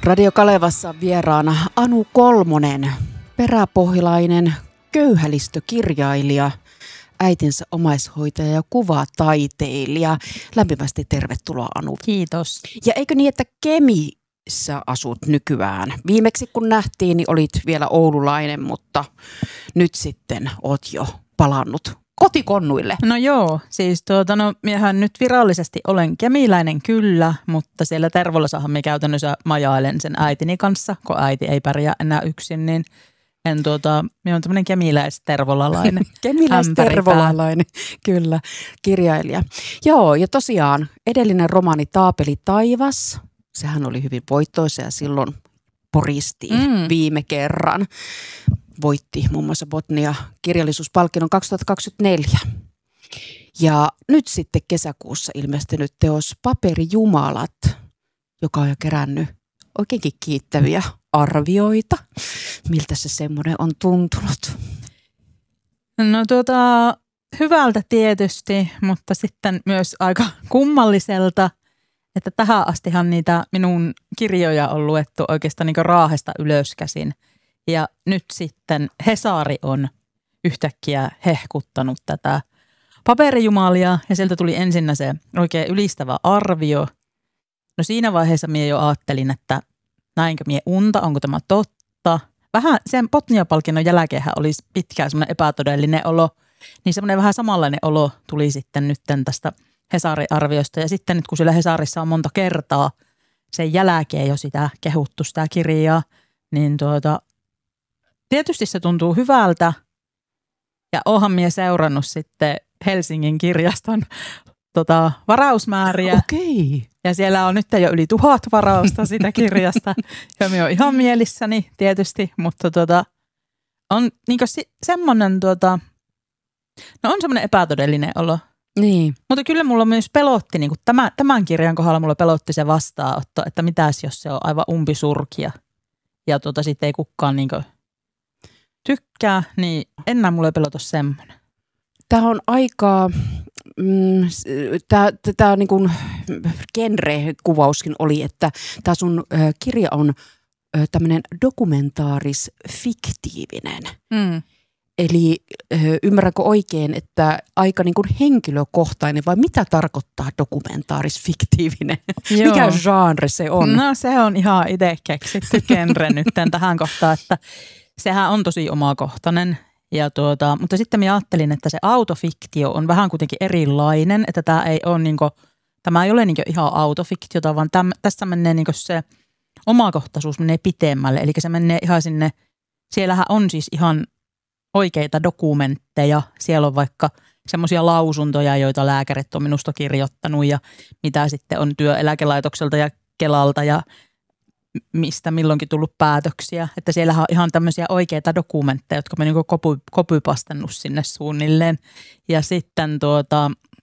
Radio Kalevassa vieraana Anu Kolmonen, peräpohjalainen köyhälistökirjailija, äitinsä omaishoitaja ja kuvataiteilija. Lämpimästi tervetuloa, Anu. Kiitos. Ja eikö niin, että Kemissä asut nykyään? Viimeksi kun nähtiin, niin olit vielä oululainen, mutta nyt sitten oot jo palannut kotikonnuille. No joo, siis miehän nyt virallisesti olen kemiläinen kyllä, mutta siellä Tervolassahan minä käytännössä majailen sen äitini kanssa, kun äiti ei pärjää enää yksin, niin minä olen tämmöinen kemiläis-tervolalainen. Kemiläis-tervolalainen, kyllä, kirjailija. Joo, ja tosiaan edellinen romaani Taapeli taivas, sehän oli hyvin voittoisa ja silloin poristi viime kerran. Voitti muun muassa Botnia kirjallisuuspalkinnon 2024. Ja nyt sitten kesäkuussa ilmestynyt teos Paperijumalat, joka on jo kerännyt oikeinkin kiittäviä arvioita. Miltä se semmoinen on tuntunut? No hyvältä tietysti, mutta sitten myös aika kummalliselta, että tähän astihan niitä minun kirjoja on luettu oikeastaan niin kuin Raahesta ylöskäsin. Ja nyt sitten Hesari on yhtäkkiä hehkuttanut tätä Paperijumalia ja sieltä tuli ensinnä se oikein ylistävä arvio. No siinä vaiheessa minä jo ajattelin, että näinkö minä unta, onko tämä totta. Vähän sen Botnia-palkinnon jälkeenhän olisi pitkään semmoinen epätodellinen olo, niin semmoinen vähän samanlainen olo tuli sitten nyt tästä Hesari-arviosta. Ja sitten nyt kun siellä Hesarissa on monta kertaa sen jälkeen jo sitä kehuttu sitä kirjaa, niin tietysti se tuntuu hyvältä ja oonhan minä seurannut sitten Helsingin kirjaston varausmääriä. Okei. Ja siellä on nyt jo yli 1000 varausta sitä kirjasta ja minä olen ihan mielissäni tietysti, mutta on niinku semmoinen, no on semmoinen epätodellinen olo. Niin. Mutta kyllä mulla myös pelotti, niin tämän kirjan kohdalla mulla pelotti se vastaanotto, että mitäs jos se on aivan umpisurkia ja sitten ei kukaan niinku tykkää, niin enää mulle pelota semmoinen. Tämä on aika, tämä niin kuin genre-kuvauskin oli, että tämä sun kirja on tämmöinen dokumentaaris-fiktiivinen. Eli ymmärränkö oikein, että aika niin kuin henkilökohtainen vai mitä tarkoittaa dokumentaaris-fiktiivinen? Mikä genre se on? No se on ihan itse keksitty genre nyt tähän kohtaan, että sehän on tosi omakohtainen, mutta sitten minä ajattelin, että se autofiktio on vähän kuitenkin erilainen, että tämä ei ole ihan autofiktiota, vaan tässä menee se omakohtaisuus menee pitemmälle, eli se menee ihan sinne, siellähän on siis ihan oikeita dokumentteja, siellä on vaikka semmoisia lausuntoja, joita lääkärit on minusta kirjoittanut ja mitä sitten on työeläkelaitokselta ja Kelalta ja mistä milloinkin tullut päätöksiä, että siellähän on ihan tämmöisiä oikeita dokumentteja, jotka mä kopypastannut sinne suunnilleen. Ja sitten